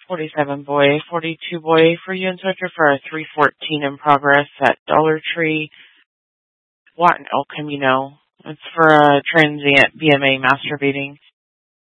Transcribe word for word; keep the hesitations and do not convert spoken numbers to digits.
forty-seven boy, forty-two boy for you, inspector, for a three fourteen in progress at Dollar Tree, Watton El Camino. It's for a transient B M A masturbating.